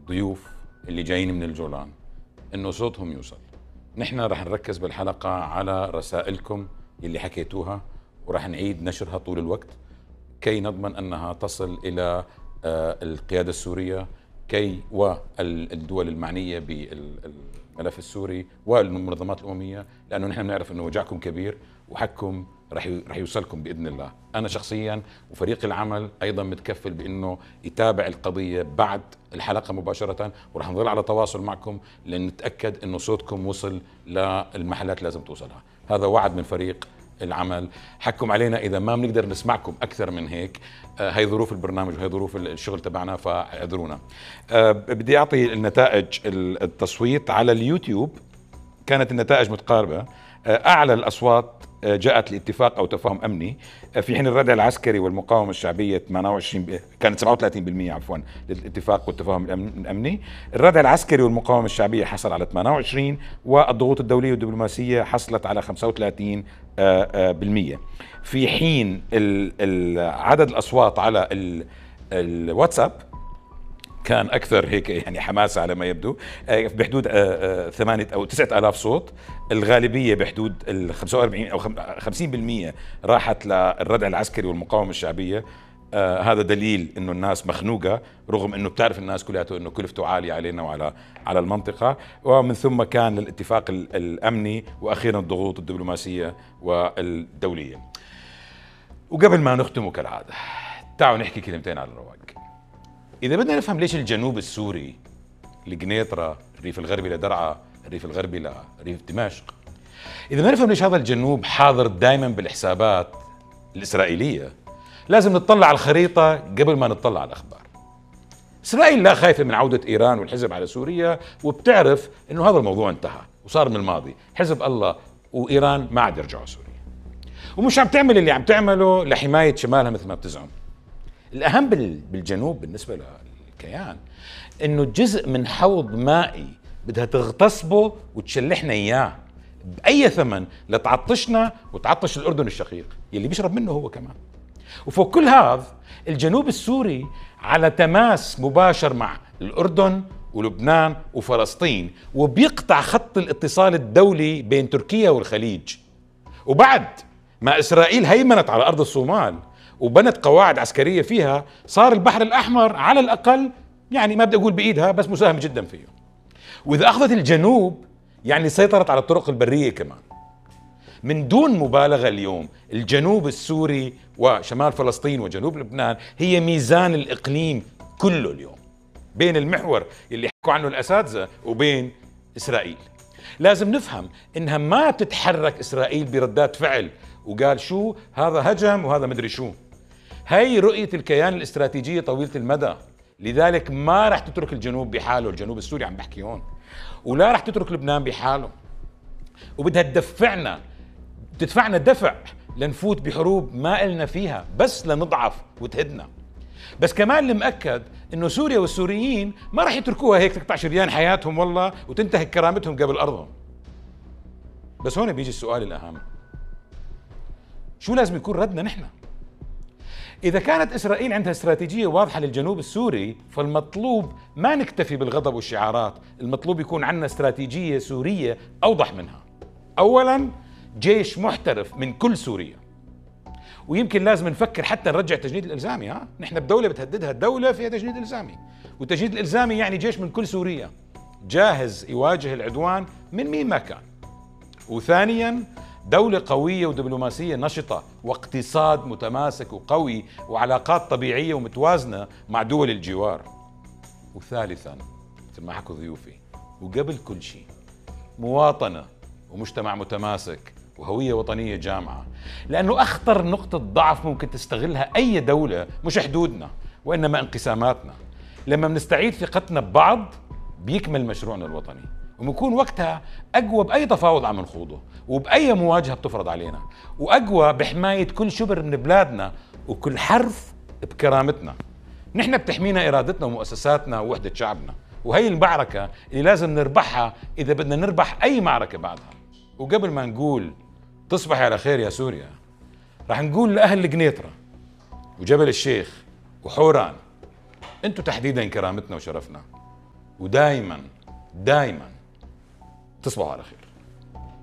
ضيوف اللي جايين من الجولان انه صوتهم يوصل. نحن رح نركز بالحلقة على رسائلكم اللي حكيتوها، ورح نعيد نشرها طول الوقت كي نضمن انها تصل الى القيادة السورية والدول المعنية بالملف السوري والمنظمات الأممية، لأنه نحن بنعرف أنه وجعكم كبير وحقكم رح يوصلكم بإذن الله. أنا شخصيا وفريق العمل أيضا متكفل بأنه يتابع القضية بعد الحلقة مباشرة، ورح نظل على تواصل معكم لنتأكد أنه صوتكم وصل للمحلات لازم توصلها. هذا وعد من فريق العمل. حكم علينا اذا ما بنقدر نسمعكم اكثر من هيك، هي ظروف البرنامج وهي ظروف الشغل تبعنا، فاعذرونا. بدي اعطي النتائج التصويت على اليوتيوب. كانت النتائج متقاربه. اعلى الاصوات جاءت لاتفاق او تفاهم امني، في حين الردع العسكري والمقاومه الشعبيه 28 كانت 37% عفوا للاتفاق والتفاهم الامني. الردع العسكري والمقاومه الشعبيه حصل على 28، والضغوط الدوليه والدبلوماسيه حصلت على 35%. في حين عدد الاصوات على الواتساب كان اكثر هيك يعني حماسه على ما يبدو، بحدود 8 او 9000 صوت. الغالبيه بحدود ال 45 او 50% راحت للردع العسكري والمقاومه الشعبيه. هذا دليل انه الناس مخنوقه، رغم انه بتعرف الناس كلها انه كلفته عاليه علينا وعلى المنطقه. ومن ثم كان للاتفاق الامني، واخيرا الضغوط الدبلوماسيه والدوليه. وقبل ما نختم كالعاده، تعالوا نحكي كلمتين على الرواق. إذا بدنا نفهم ليش الجنوب السوري لقنيطرة، الريف الغربي لدرعا، الريف الغربي لريف دمشق، إذا بدنا نفهم ليش هذا الجنوب حاضر دائما بالحسابات الإسرائيلية، لازم نطلع على الخريطة قبل ما نطلع على الأخبار. إسرائيل لا خايفة من عودة إيران والحزب على سوريا، وبتعرف إنه هذا الموضوع انتهى وصار من الماضي. حزب الله وإيران ما عاد يرجعوا سوريا، ومش عم تعمل اللي عم تعمله لحماية شمالها مثل ما بتزعم. الأهم بالجنوب بالنسبة للكيان إنه جزء من حوض مائي بدها تغتصبه وتشلحنا إياه بأي ثمن لتعطشنا وتعطش الأردن الشقيق يلي بيشرب منه هو كمان. وفوق كل هذا الجنوب السوري على تماس مباشر مع الأردن ولبنان وفلسطين، وبيقطع خط الاتصال الدولي بين تركيا والخليج. وبعد ما إسرائيل هيمنت على أرض الصومال وبنت قواعد عسكرية فيها، صار البحر الأحمر على الأقل يعني ما بدي أقول بإيدها بس مساهم جدا فيه. وإذا أخذت الجنوب يعني سيطرت على الطرق البرية كمان. من دون مبالغة اليوم الجنوب السوري وشمال فلسطين وجنوب لبنان هي ميزان الإقليم كله اليوم، بين المحور اللي حكوا عنه الأساتذة وبين إسرائيل. لازم نفهم إنها ما تتحرك إسرائيل بردات فعل وقال شو هذا هجم وهذا مدري شو. هي رؤية الكيان الاستراتيجية طويلة المدى، لذلك ما رح تترك الجنوب بحاله، الجنوب السوري عم بحكي هون، ولا رح تترك لبنان بحاله، وبدها تدفعنا دفع لنفوت بحروب ما إلنا فيها بس لنضعف وتهدنا. بس كمان المأكد انه سوريا والسوريين ما رح يتركوها هيك تقطع شريان حياتهم والله وتنتهك كرامتهم قبل أرضهم. بس هون بيجي السؤال الأهم، شو لازم يكون ردنا نحن؟ إذا كانت إسرائيل عندها استراتيجية واضحة للجنوب السوري، فالمطلوب ما نكتفي بالغضب والشعارات، المطلوب يكون عندنا استراتيجية سورية أوضح منها. أولاً جيش محترف من كل سوريا، ويمكن لازم نفكر حتى نرجع التجنيد الإلزامي. نحن بدولة بتهددها الدولة فيها تجنيد إلزامي، والتجنيد الإلزامي يعني جيش من كل سوريا جاهز يواجه العدوان من مين ما كان. وثانياً دولة قوية ودبلوماسية نشطة واقتصاد متماسك وقوي وعلاقات طبيعية ومتوازنة مع دول الجوار. وثالثاً مثل ما حكوا ضيوفي وقبل كل شيء مواطنة ومجتمع متماسك وهوية وطنية جامعة، لأنه أخطر نقطة ضعف ممكن تستغلها أي دولة مش حدودنا وإنما انقساماتنا. لما بنستعيد ثقتنا ببعض بيكمل مشروعنا الوطني، وبنكون وقتها أقوى بأي تفاوض عم نخوضه وبأي مواجهة بتفرض علينا، وأقوى بحماية كل شبر من بلادنا وكل حرف بكرامتنا. نحن بتحمينا إرادتنا ومؤسساتنا ووحدة شعبنا، وهي المعركة اللي لازم نربحها إذا بدنا نربح أي معركة بعدها. وقبل ما نقول تصبحي على خير يا سوريا، رح نقول لأهل القنيطرة وجبل الشيخ وحوران، انتوا تحديدا كرامتنا وشرفنا، ودائما دائما تصبحوا على خير.